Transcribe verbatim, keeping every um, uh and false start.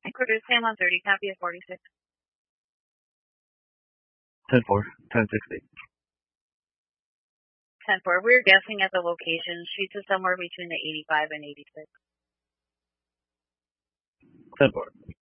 Quarter Sam on thirty, copy at forty-six. ten four, ten sixty. ten four, we're guessing at the location. Sheets is somewhere between the eighty-five and eighty-six. ten four.